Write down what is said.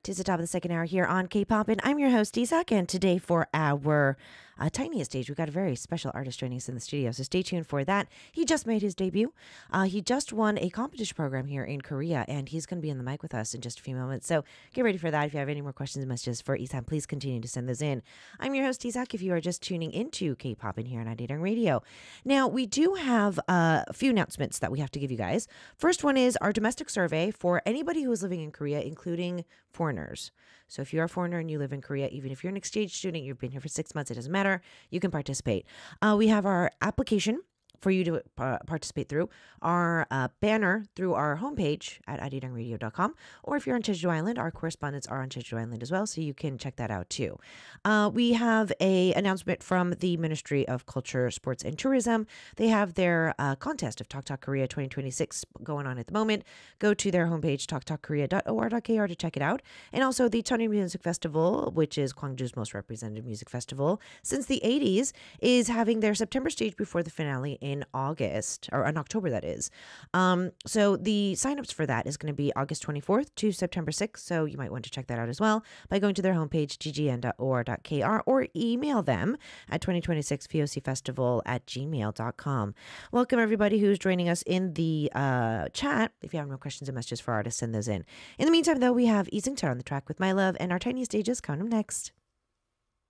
Tis the top of the second hour here on K-Pop, and I'm your host, Isak, and today for our tiniest stage, we've got a very special artist joining us in the studio, so stay tuned for that. He just made his debut. He just won a competition program here in Korea, and he's going to be in the mic with us in just a few moments, so get ready for that. If you have any more questions and messages for Isak, please continue to send those in. I'm your host, Isak, if you are just tuning into K-Pop in here on Arirang Radio. Now, we do have a few announcements that we have to give you guys. First one is our domestic survey for anybody who is living in Korea, including foreigners. So if you're a foreigner and you live in Korea, even if you're an exchange student, you've been here for 6 months, it doesn't matter. You can participate. We have our application for you to participate through our banner through our homepage at arirangradio.com. Or if you're on Jeju Island, our correspondents are on Jeju Island as well, so you can check that out too. We have a announcement from the Ministry of Culture, Sports and Tourism. They have their contest of Talk Talk Korea 2026 going on at the moment. Go to their homepage, talktalkkorea.or.kr, to check it out. And also the Cheonryun Music Festival, which is Gwangju's most representative music festival since the 80s, is having their September stage before the finale in August, or in October, that is. So the signups for that is going to be August 24th to September 6th. So you might want to check that out as well by going to their homepage, ggn.or.kr, or email them at 2026vocfestival@gmail.com. Welcome everybody who's joining us in the chat. If you have more questions and messages for artists, send those in. In the meantime, though, we have Lee Seung-cheol on the track with My Love, and our tiny stages coming up next.